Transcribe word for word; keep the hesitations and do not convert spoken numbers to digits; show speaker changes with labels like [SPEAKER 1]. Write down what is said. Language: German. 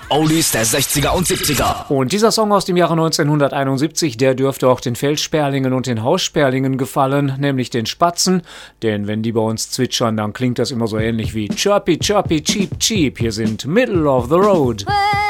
[SPEAKER 1] Oldies der sechziger und siebziger.
[SPEAKER 2] Und dieser Song aus dem Jahre neunzehnhunderteinundsiebzig, der dürfte auch den Feldsperlingen und den Haussperlingen gefallen, nämlich den Spatzen. Denn wenn die bei uns zwitschern, dann klingt das immer so ähnlich wie Chirpy, Chirpy, Cheep, Cheep. Hier sind Middle of the Road.